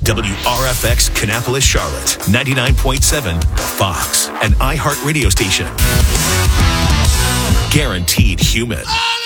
WRFX Kannapolis, Charlotte, 99.7 Fox, an iHeart radio station. Guaranteed human.